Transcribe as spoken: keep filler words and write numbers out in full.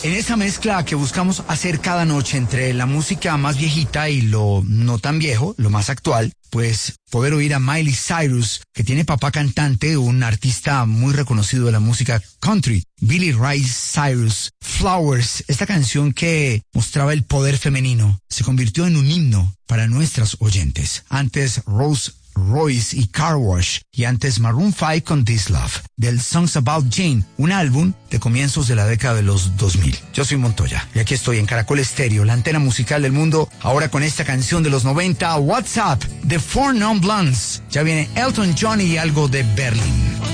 En esa mezcla que buscamos hacer cada noche entre la música más viejita y lo no tan viejo, lo más actual, pues poder oír a Miley Cyrus, que tiene papá cantante, un artista muy reconocido de la música country, Billy Ray Cyrus, Flowers, esta canción que mostraba el poder femenino, se convirtió en un himno para nuestras oyentes. Antes Rose Royce y Car Wash, y antes Maroon five con This Love, del Songs About Jane, un álbum de comienzos de la década de los dos mil. Yo soy Montoya, y aquí estoy en Caracol Estéreo, la antena musical del mundo, ahora con esta canción de los noventa, WhatsApp, de Four Non Blondes. Ya viene Elton John y algo de Berlin.